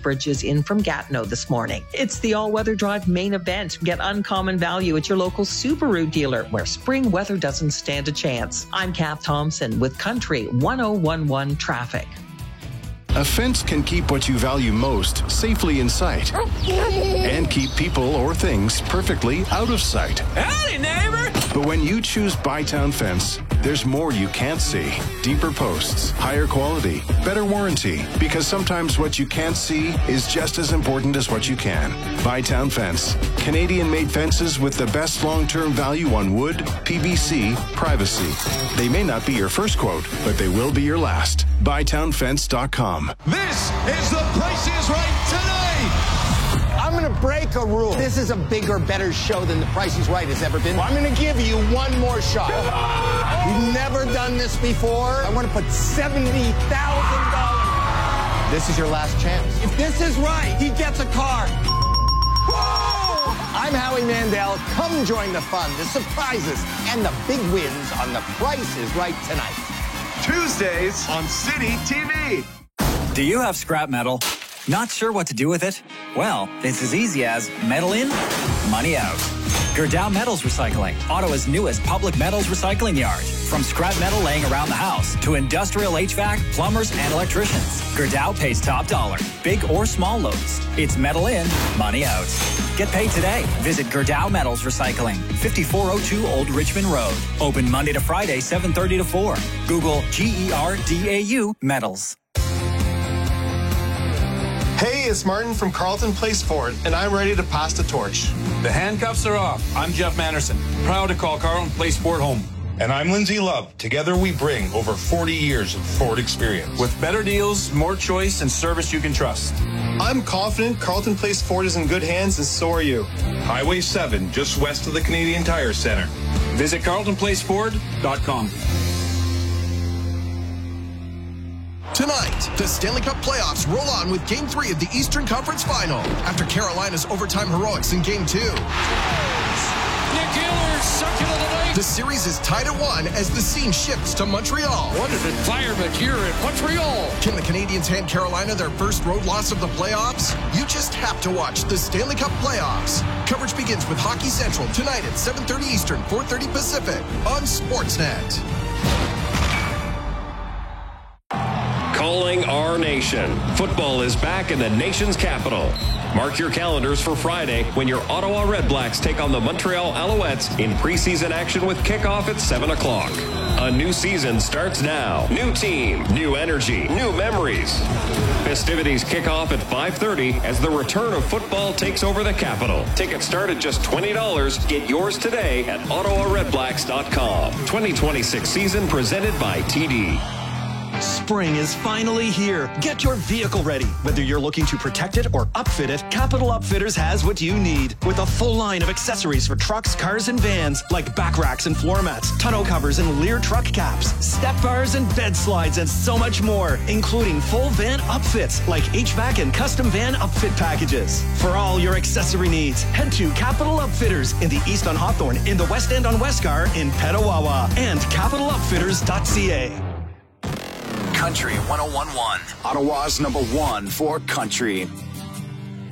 Bridges in from Gatineau this morning. It's the All-Weather Drive main event. Get uncommon value at your local Subaru dealer where spring weather doesn't stand a chance. I'm Kath Thompson with Country 1011 Traffic. A fence can keep what you value most safely in sight and keep people or things perfectly out of sight. Howdy, neighbor! But when you choose Bytown Fence, there's more you can't see. Deeper posts, higher quality, better warranty. Because sometimes what you can't see is just as important as what you can. Bytown Fence. Canadian-made fences with the best long-term value on wood, PVC, privacy. They may not be your first quote, but they will be your last. BytownFence.com. This is The Price is Right tonight. I'm going to break a rule. This is a bigger, better show than The Price is Right has ever been. I'm going to give you one more shot. You've never done this before. I want to put $70,000. This is your last chance. If this is right, he gets a car. Whoa! I'm Howie Mandel. Come join the fun, the surprises, and the big wins on The Price is Right tonight. Tuesdays on City TV. Do you have scrap metal? Not sure what to do with it? Well, it's as easy as metal in, money out. Gerdau Metals Recycling, Ottawa's newest public metals recycling yard. From scrap metal laying around the house to industrial HVAC, plumbers, and electricians, Gerdau pays top dollar, big or small loads. It's metal in, money out. Get paid today. Visit Gerdau Metals Recycling, 5402 Old Richmond Road. Open Monday to Friday, 7:30 to 4. Google GERDAU Metals. Hey, it's Martin from Carleton Place Ford, and I'm ready to pass the torch. The handcuffs are off. I'm Jeff Manderson, proud to call Carleton Place Ford home. And I'm Lindsay Love. Together we bring over 40 years of Ford experience. With better deals, more choice, and service you can trust. I'm confident Carleton Place Ford is in good hands, and so are you. Highway 7, just west of the Canadian Tire Center. Visit CarletonPlaceFord.com. Tonight, the Stanley Cup playoffs roll on with Game 3 of the Eastern Conference Final after Carolina's overtime heroics in Game 2. Nick Ehlers, second of the night. The series is tied at 1 as the scene shifts to Montreal. What an environment here in Montreal. Can the Canadiens hand Carolina their first road loss of the playoffs? You just have to watch the Stanley Cup playoffs. Coverage begins with Hockey Central tonight at 7:30 Eastern, 4:30 Pacific on Sportsnet. Calling our nation. Football is back in the nation's capital. Mark your calendars for Friday when your Ottawa Redblacks take on the Montreal Alouettes in preseason action with kickoff at 7 o'clock. A new season starts now. New team, new energy, new memories. Festivities kick off at 5:30 as the return of football takes over the capital. Tickets start at just $20. Get yours today at OttawaRedblacks.com. 2026 season presented by TD. Spring is finally here. Get your vehicle ready. Whether you're looking to protect it or upfit it, Capital Upfitters has what you need. With a full line of accessories for trucks, cars, and vans, like back racks and floor mats, tonneau covers and Lear truck caps, step bars and bed slides, and so much more, including full van upfits like HVAC and custom van upfit packages. For all your accessory needs, head to Capital Upfitters in the East on Hawthorne, in the West End on Westgar, in Petawawa, and capitalupfitters.ca. Country 1011. Ottawa's #1 for country.